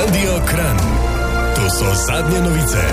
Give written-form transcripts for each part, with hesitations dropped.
Radio Kranj. To so zadnje novice.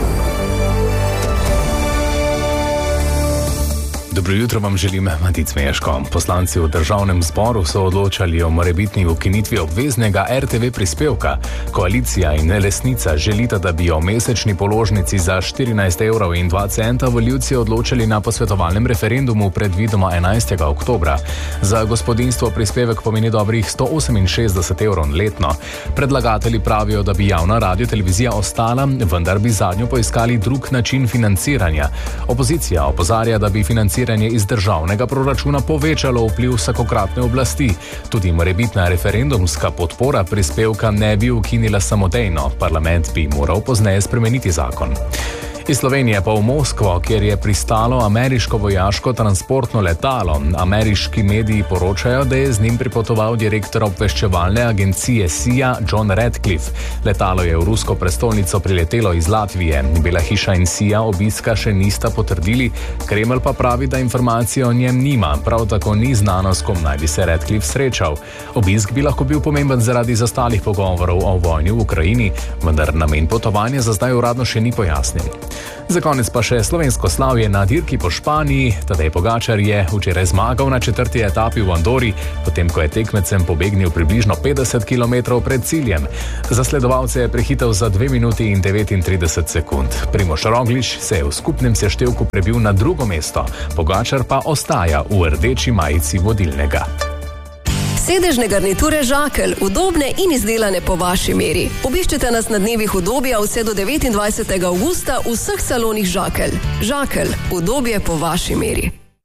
Dobro jutro vam želim, Matic Meško. Poslanci v državnem zboru so odločali o morebitni ukinitvi obveznega RTV prispevka. Koalicija in Lesnica želita, da bi o mesečni položnici za 14,02 € volivci odločili na posvetovalnem referendumu predvidoma 11. oktobra. Za gospodinjstvo prispevek pomeni dobrih 168 € letno. Predlagatelji pravijo, da bi javna radiotelevizija ostala, vendar bi zadnjo poiskali drug način financiranja. Opozicija opozarja, da bi financiranje iz državnega proračuna povečalo vpliv vsakokratne oblasti. Tudi morebitna referendumska podpora prispevka ne bi ukinila samodejno. Parlament bi moral pozneje spremeniti zakon. Iz Slovenije pa v Moskvo, kjer je pristalo ameriško vojaško transportno letalo. Ameriški mediji poročajo, da je z njim pripotoval direktor obveščevalne agencije CIA John Radcliffe. Letalo je v rusko prestolnico priletelo iz Latvije. Bela hiša in CIA obiska še nista potrdili, Kremelj pa pravi, da informacije o njem nima. Prav tako ni znano, s kom naj bi se Radcliffe srečal. Obisk bi lahko bil pomemben zaradi zastalih pogovorov o vojni v Ukrajini, vendar namen potovanja za zdaj uradno še ni pojasnjen. Za konec pa še slovensko slavje na dirki po Španiji. Tadej Pogačar je včeraj zmagal na 4. etapi v Andori, potem ko je tekmecem pobegnil približno 50 km pred ciljem. Zasledovalce je prehitel za 2 minuti in 39 sekund. Primož Roglič se je v skupnem seštevku prebil na drugo mesto, Pogačar pa ostaja v rdeči majici vodilnega. Sedežne garniture Žakelj, udobne in izdelane po vaši meri. Obiščite nas na dnevih udobja vse do 29. avgusta v vseh salonih Žakelj. Žakelj, udobje po vaši meri.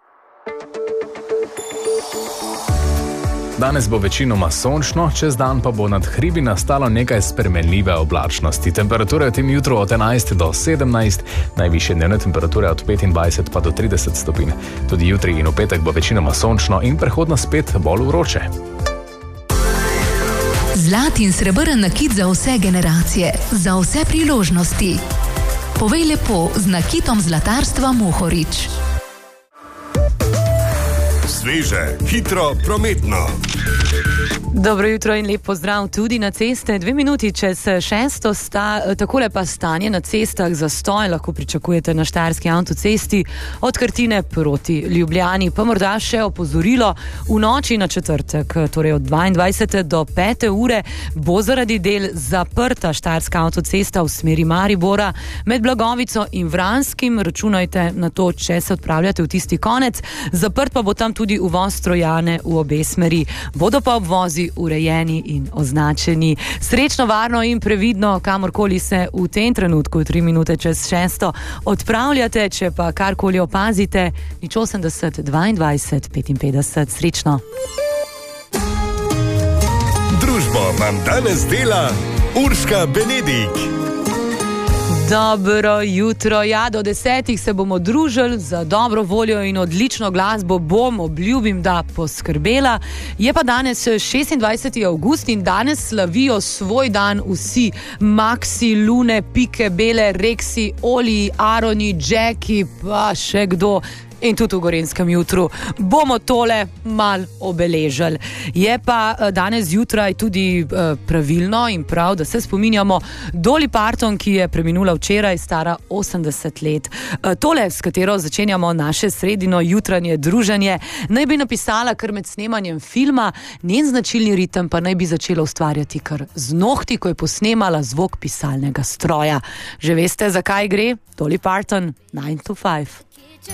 Danes bo večinoma sončno, čez dan pa bo nad hribi nastalo nekaj spremenljive oblačnosti. Temperature v tem jutru od 11 do 17, najvišje dnevne temperature od 25 pa do 30 stopinj. Tudi jutri in v petek bo večinoma sončno in prehodno spet bolj vroče. Zlat in srebrn nakit za vse generacije, za vse priložnosti. Povej lepo z nakitom zlatarstva Mohorič. Sveže, hitro, prometno. Dobro jutro in lep pozdrav tudi na ceste. 2 minuti čez 6 sta, takole pa stanje na cestah, zastoj lahko pričakujete na Štajerski avtocesti od Krtine proti Ljubljani. Pa morda še opozorilo, v noči na četrtek, torej od 22. do 5. ure, bo zaradi del zaprta Štajerska avtocesta v smeri Maribora med Blagovico in Vranskim. Računajte na to, če se odpravljate v tisti konec. Zaprt pa bo tam tudi uvoz Trojane v obe smeri. Bodo pa obvozi urejeni in označeni. Srečno, varno in previdno, kamorkoli se v tem trenutku, 3 minute čez 6 odpravljate, če pa karkoli opazite, 80 22 55. Srečno. Družbo vam danes dela Urška Benedik. Dobro jutro, ja, do 10 se bomo družili, za dobro voljo in odlično glasbo bom, obljubim, da poskrbela. Je pa danes 26. avgust in danes slavijo svoj dan vsi Maxi, Lune, Pike, Bele, Reksi, Oli, Aroni, Jackie, pa še kdo. In tudi v Gorenjskem jutru bomo tole mal obeležili. Je pa danes zjutraj tudi pravilno in prav, da se spominjamo Dolly Parton, ki je preminula včeraj, stara 80 let. Tole, s katero začenjamo naše sredino jutranje druženje, naj bi napisala kar med snemanjem filma, njen značilni ritem pa naj bi začela ustvarjati kar z nohti, ko je posnemala zvok pisalnega stroja. Že veste, zakaj gre? Dolly Parton, 9 to 5.